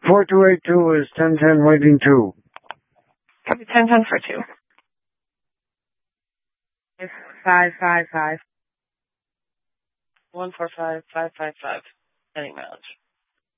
4282 is 1010 waiting 2. Copy 1010 for 2. 555. 145555. Heading mileage.